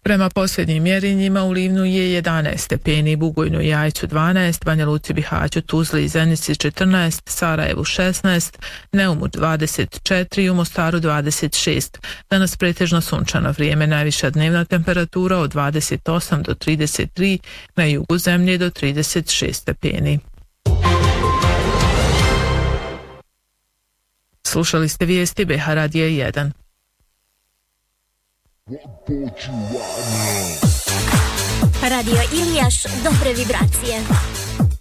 Prema posljednjim mjerenjima u Livnu je 11 stepeni, Bugojnu i Jajcu 12, Banja Luci, Bihaću, Tuzli i Zenici 14, Sarajevu 16, Neumu 24, u Mostaru 26. Danas pretežno sunčano vrijeme, najviša dnevna temperatura od 28 do 33, na jugu zemlje do 36 stepeni. Slušali ste vijesti BH Radija 1. Radio Ilijaš, dobre vibracije.